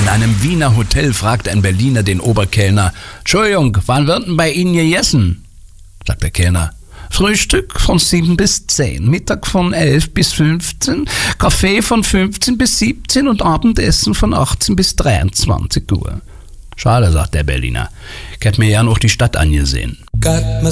In einem Wiener Hotel fragt ein Berliner den Oberkellner: Entschuldigung, wann wird denn bei Ihnen gegessen? Sagt der Kellner: Frühstück von 7 bis 10, Mittag von 11 bis 15, Kaffee von 15 bis 17 und Abendessen von 18 bis 23 Uhr. Schade, sagt der Berliner. Ich hätte mir ja noch die Stadt angesehen.